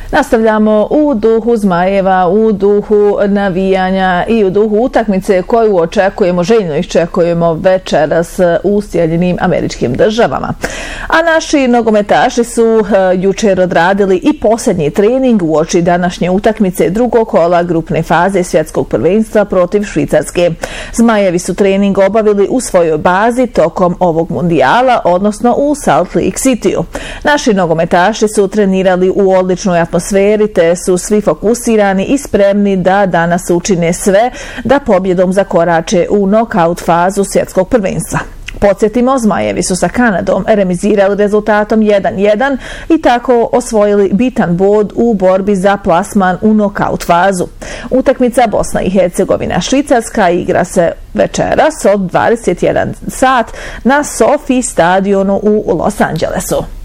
Nastavljamo u duhu Zmajeva, u duhu navijanja i u duhu utakmice koju očekujemo, željno iščekujemo večeras u Sjedinjenim Američkim Državama. A naši nogometaši su jučer odradili i posljednji trening uoči današnje utakmice drugog kola grupne faze svjetskog prvenstva protiv Švicarske. Zmajevi su trening obavili u svojoj bazi tokom ovog mundijala, odnosno u Salt Lake Cityu. Naši nogometaši su trenirali u odličnoj atmosferi te su svi fokusirani i spremni da danas učine sve da pobjedom zakorače u nokaut fazu svjetskog prvenstva. Podsjetimo, Zmajevi su sa Kanadom remizirali rezultatom 1:1 i tako osvojili bitan bod u borbi za plasman u nokaut fazu. Utakmica Bosna i Hercegovina Švicarska igra se večeras od 21 sat na SoFi stadionu u Los Angelesu.